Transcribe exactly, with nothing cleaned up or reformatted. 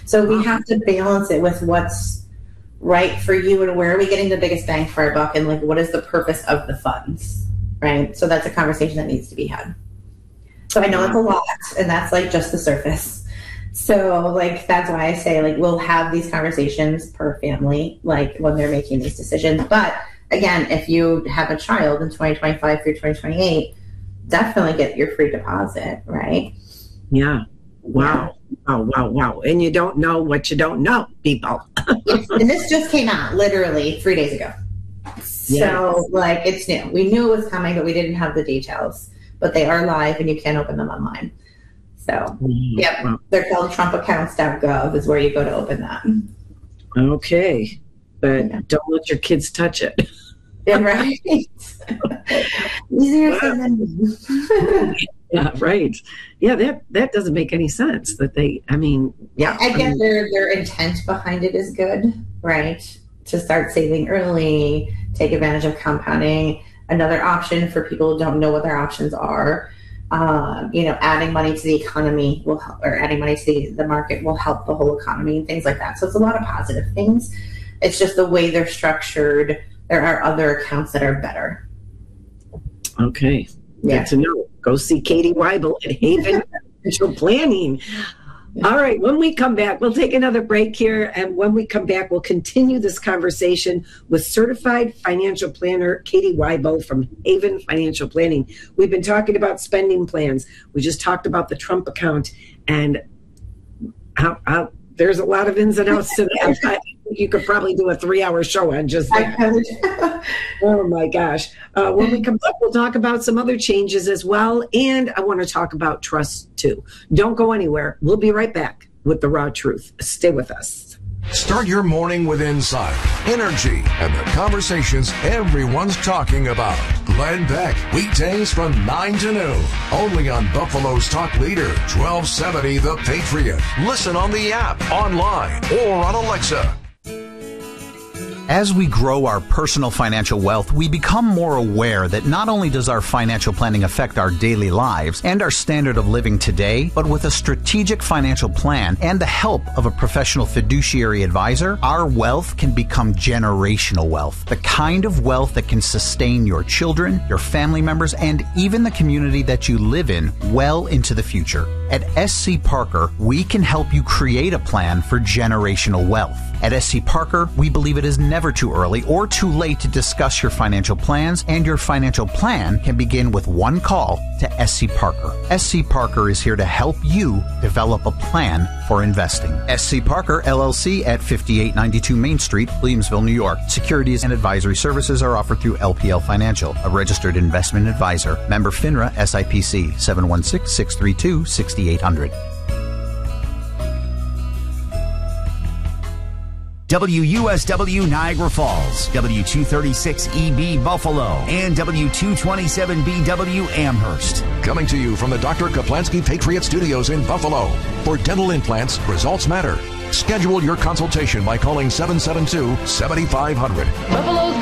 So we have to balance it with what's right for you and where are we getting the biggest bang for our buck and like what is the purpose of the funds, right? So that's a conversation that needs to be had. So I know it's a lot and that's like just the surface. So like that's why I say like we'll have these conversations per family like when they're making these decisions. But again, if you have a child in twenty twenty-five through twenty twenty-eight, definitely get your free deposit, right? Yeah. Wow. Wow, wow, wow. And you don't know what you don't know, people. And this just came out literally three days ago. So yes. Like it's new. We knew it was coming, but we didn't have the details. But they are live and you can open them online. So, mm-hmm. Yep. Wow. They're called trump accounts dot gov is where you go to open that. Okay. But yeah. Don't let your kids touch it. Yeah, right. Easier said than done. Yeah, right. Yeah, that that doesn't make any sense. That they, I mean, yeah. I guess I mean, their their intent behind it is good, right? To start saving early, take advantage of compounding. Another option for people who don't know what their options are, um, you know, adding money to the economy will help, or adding money to the, the market will help the whole economy and things like that. So it's a lot of positive things. It's just the way they're structured. There are other accounts that are better. Okay. Yeah. Good to know. Go see Katie Weibel at Haven Financial Planning. All right. When we come back, we'll take another break here. And when we come back, we'll continue this conversation with certified financial planner Katie Weibel from Haven Financial Planning. We've been talking about spending plans. We just talked about the Trump account. And how, how, there's a lot of ins and outs to that. I think you could probably do a three-hour show on just that. Oh, my gosh. Uh, when we come back, we'll talk about some other changes as well. And I want to talk about trust, too. Don't go anywhere. We'll be right back with The Raw Truth. Stay with us. Start your morning with insight, energy, and the conversations everyone's talking about. Glenn Beck, weekdays from nine to noon. Only on Buffalo's Talk Leader, twelve seventy The Patriot. Listen on the app, online, or on Alexa. As we grow our personal financial wealth, we become more aware that not only does our financial planning affect our daily lives and our standard of living today, but with a strategic financial plan and the help of a professional fiduciary advisor, our wealth can become generational wealth, the kind of wealth that can sustain your children, your family members, and even the community that you live in well into the future. At S C Parker, we can help you create a plan for generational wealth. At S C Parker, we believe it is never too early or too late to discuss your financial plans, and your financial plan can begin with one call to S C Parker. S C Parker is here to help you develop a plan for investing. S C Parker, L L C at fifty-eight ninety-two Main Street, Williamsville, New York. Securities and advisory services are offered through L P L Financial, a registered investment advisor. Member FINRA S I P C, seven one six, six three two, six eight zero zero. W U S W Niagara Falls, W two thirty-six E B Buffalo, and W two twenty-seven B W Amherst. Coming to you from the Doctor Kaplansky Patriot Studios in Buffalo. For dental implants, results matter. Schedule your consultation by calling seven seven two, seven five zero zero. Buffalo's